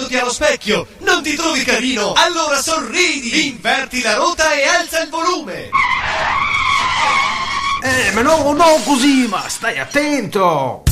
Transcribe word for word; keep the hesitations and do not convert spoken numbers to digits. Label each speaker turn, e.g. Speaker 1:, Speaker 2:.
Speaker 1: guardandoti allo specchio non ti trovi carino? Allora sorridi, inverti la rota e alza il volume.
Speaker 2: Eh, ma no, no così, ma stai attento.